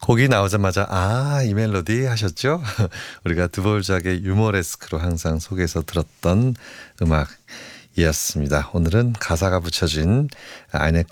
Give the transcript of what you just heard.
곡이 나오자마자 이 멜로디 하셨죠? 우리가 드볼작의 유머레스크로 항상 속에서 들었던 음악이었습니다. 오늘은 가사가 붙여진 아이네